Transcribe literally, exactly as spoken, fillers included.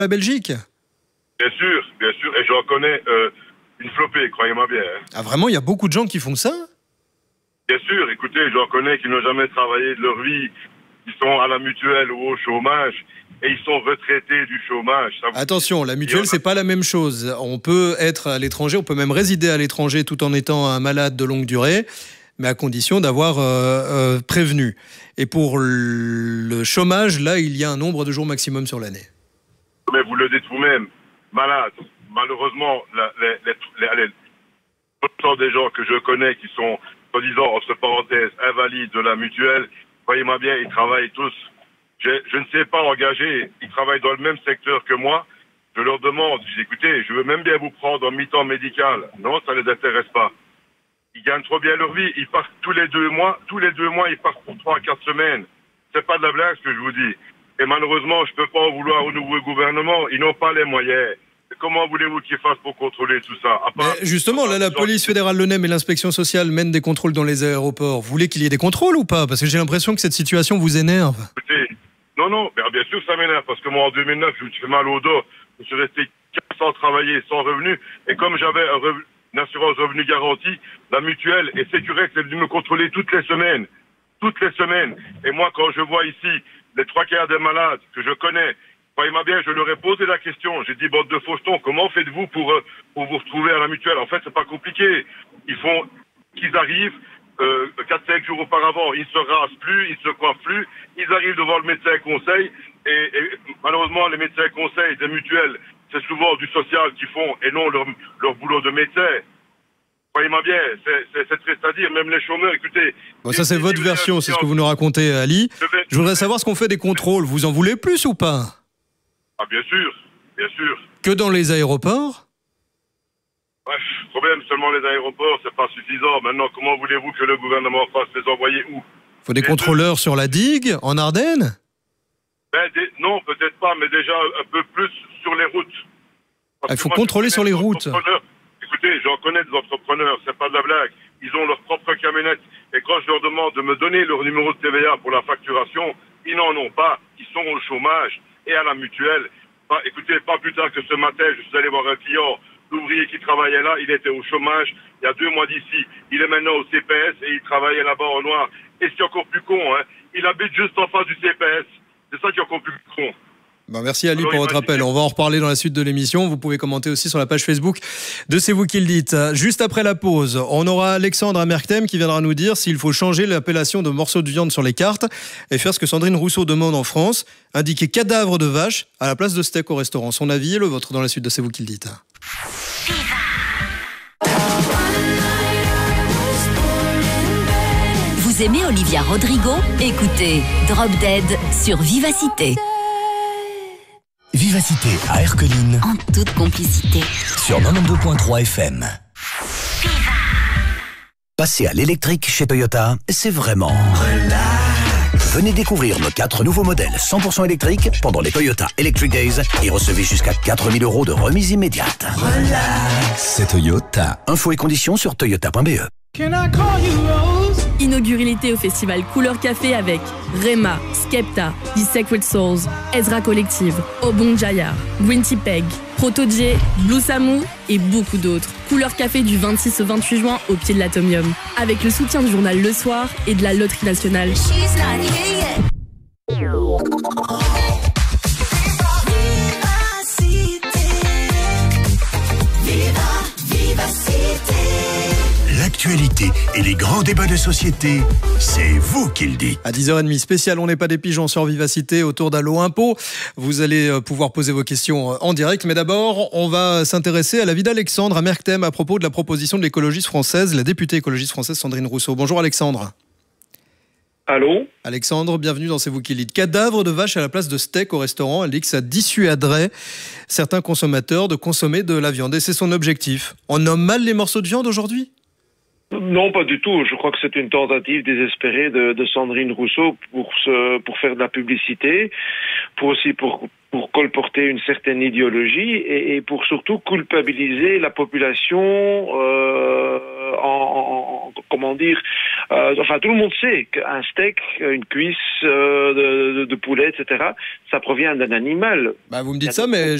la Belgique? Bien sûr, bien sûr, et j'en connais euh, une flopée, croyez-moi bien. Hein. Ah vraiment, il y a beaucoup de gens qui font ça? Bien sûr, écoutez, j'en connais qui n'ont jamais travaillé de leur vie, qui sont à la mutuelle ou au chômage, et ils sont retraités du chômage. Ça vous... Attention, la mutuelle, c'est pas la même chose. On peut être à l'étranger, on peut même résider à l'étranger tout en étant un malade de longue durée, mais à condition d'avoir euh, euh, prévenu. Et pour le chômage, là, il y a un nombre de jours maximum sur l'année. Mais vous le dites vous-même, malade. Malheureusement, la, les, les, les, allez, autant des gens que je connais qui sont, soi-disant, entre parenthèses, invalides de la mutuelle, croyez-moi bien, ils travaillent tous. Je, je ne sais pas engager, ils travaillent dans le même secteur que moi. Je leur demande, je dis, écoutez, je veux même bien vous prendre en mi-temps médical. Non, ça ne les intéresse pas. Ils gagnent trop bien leur vie. Ils partent tous les deux mois. Tous les deux mois, ils partent pour trois à quatre semaines. C'est pas de la blague, ce que je vous dis. Et malheureusement, je peux pas en vouloir au nouveau gouvernement. Ils n'ont pas les moyens. Comment voulez-vous qu'ils fassent pour contrôler tout ça? À part, Mais justement, là, la police fédérale, l'O N E M et l'inspection sociale mènent des contrôles dans les aéroports. Vous voulez qu'il y ait des contrôles ou pas? Parce que j'ai l'impression que cette situation vous énerve. Écoutez, non, non, bien sûr que ça m'énerve. Parce que moi, en deux mille neuf, je me suis fait mal au dos. Je suis resté quatre ans travailler sans revenu. Et comme j'avais un revenu, une assurance revenu garantie, la mutuelle et Sécurex est venue me contrôler toutes les semaines. Toutes les semaines. Et moi, quand je vois ici les trois quarts des malades que je connais, croyez-moi bien, je leur ai posé la question. J'ai dit, bande de fauchetons, comment faites-vous pour, euh, pour vous retrouver à la mutuelle? En fait, c'est pas compliqué. Ils font qu'ils arrivent euh, quatre cinq jours auparavant, ils se rasent plus, ils se coiffent plus, ils arrivent devant le médecin conseil et, et malheureusement, les médecins conseils des mutuelles, c'est souvent du social qu'ils font et non leur, leur boulot de médecin. Croyez-moi bien, c'est, c'est triste à dire, même les chômeurs, écoutez... Bon, ça c'est votre version, c'est ce que vous nous racontez, Ali. Je, vais, je voudrais savoir ce qu'on fait des contrôles. Vous en voulez plus ou pas? Ah bien sûr, bien sûr. Que dans les aéroports? Ouais, le problème, seulement les aéroports, c'est pas suffisant. Maintenant, comment voulez-vous que le gouvernement fasse les envoyer où? Faut des contrôleurs sur la digue, en Ardennes? Ben, des, non, peut-être pas, mais déjà un peu plus sur les routes. Il faut contrôler sur les routes. Écoutez, j'en connais des entrepreneurs, c'est pas de la blague. Ils ont leur propre camionnette. Et quand je leur demande de me donner leur numéro de T V A pour la facturation, ils n'en ont pas. Ils sont au chômage et à la mutuelle. Bah, écoutez, pas plus tard que ce matin, je suis allé voir un client, l'ouvrier qui travaillait là, il était au chômage il y a deux mois d'ici. Il est maintenant au C P S et il travaillait là-bas en noir. Et c'est encore plus con, hein. Il habite juste en face du C P S. C'est ça qui est encore plus con. Bon, merci Ali Alors, pour votre appel. On va en reparler dans la suite de l'émission. Vous pouvez commenter aussi sur la page Facebook de C'est vous qui le dites. Juste après la pause, on aura Alexandre à Merctem qui viendra nous dire s'il faut changer l'appellation de morceaux de viande sur les cartes et faire ce que Sandrine Rousseau demande en France, indiquer cadavre de vache à la place de steak au restaurant. Son avis et le vôtre dans la suite de C'est vous qui le dites. Vous aimez Olivia Rodrigo? Écoutez Drop Dead sur Vivacité. Vivacité à Erqueline. En toute complicité. Sur quatre-vingt-douze virgule trois F M. Passer à l'électrique chez Toyota, c'est vraiment relax. Venez découvrir nos quatre nouveaux modèles cent pour cent électriques pendant les Toyota Electric Days et recevez jusqu'à quatre mille euros de remise immédiate. Relax. C'est Toyota. Infos et conditions sur toyota point b e. Inaugurez l'été au festival Couleur Café avec Rema, Skepta, The Sacred Souls, Ezra Collective, Obon Jayar, Gwinty Peg, Proto-J, Blue Samu et beaucoup d'autres. Couleur Café du vingt-six au vingt-huit juin au pied de l'Atomium. Avec le soutien du journal Le Soir et de la Loterie Nationale. L'actualité et les grands débats de société, c'est vous qui le dites. À dix heures trente, spécial On n'est pas des pigeons sur Vivacité autour d'Allo Impôt. Vous allez pouvoir poser vos questions en direct, mais d'abord, on va s'intéresser à la vie d'Alexandre à Merctem à propos de la proposition de l'écologiste française, la députée écologiste française Sandrine Rousseau. Bonjour Alexandre. Allô? Alexandre, bienvenue dans C'est vous qui le dites. Cadavre de vache à la place de steak au restaurant, elle dit que ça dissuaderait certains consommateurs de consommer de la viande. Et c'est son objectif. On nomme mal les morceaux de viande aujourd'hui ? Non, pas du tout. Je crois que c'est une tentative désespérée de, de Sandrine Rousseau pour se, pour faire de la publicité, pour aussi pour, pour colporter une certaine idéologie et, et pour surtout culpabiliser la population euh, euh, en, en, comment dire, euh, enfin tout le monde sait qu'un steak, une cuisse euh, de, de, de poulet, et cetera, ça provient d'un animal. Bah vous me dites ça, mais